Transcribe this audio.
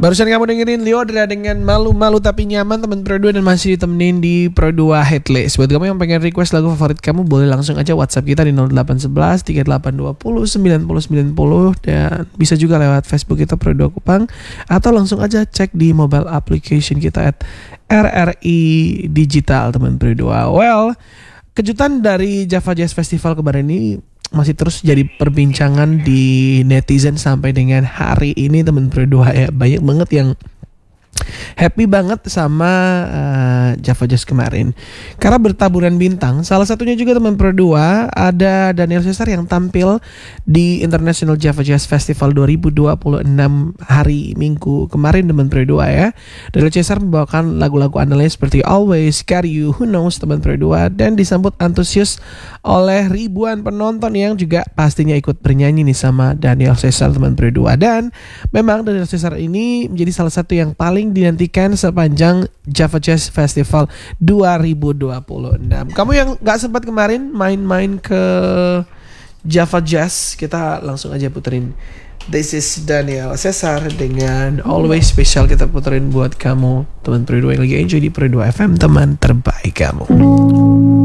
Barusan kamu dengerin Lyodra dengan Malu-Malu Tapi Nyaman, teman Pro 2, dan masih ditemenin di Pro 2 Headlist. Buat kamu yang pengen request lagu favorit kamu, boleh langsung aja WhatsApp kita di 0811 3820 9090, dan bisa juga lewat Facebook kita Pro 2 Kupang, atau langsung aja cek di mobile application kita @RRI Digital, teman Pro 2. Well, kejutan dari Java Jazz Festival kemarin ini masih terus jadi perbincangan di netizen sampai dengan hari ini, teman Pro 2 ya. Banyak banget yang happy banget sama Java Jazz kemarin karena bertaburan bintang. Salah satunya juga teman Pro 2, ada Daniel Caesar yang tampil di International Java Jazz Festival 2026 hari Minggu kemarin, teman Pro 2 ya. Daniel Caesar membawakan lagu-lagu andalannya seperti Always, Carry You, Who Knows, teman Pro 2, dan disambut antusias oleh ribuan penonton yang juga pastinya ikut bernyanyi nih sama Daniel Caesar, teman Pro 2. Dan memang Daniel Caesar ini menjadi salah satu yang paling dinantikan sepanjang Java Jazz Festival 2026. Kamu yang gak sempat kemarin main-main ke Java Jazz, kita langsung aja puterin This is Daniel Caesar dengan Always Special. Kita puterin buat kamu, teman Pro 2 yang lagi enjoy di Pro 2 FM, teman terbaik kamu.